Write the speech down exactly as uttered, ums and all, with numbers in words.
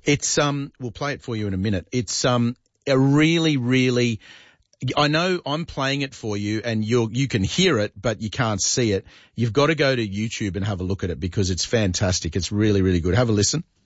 It's um, we'll play it for you in a minute. It's um, a really, really. I know I'm playing it for you, and you you can hear it, but you can't see it. You've got to go to YouTube and have a look at it because it's fantastic. It's really, really good. Have a listen.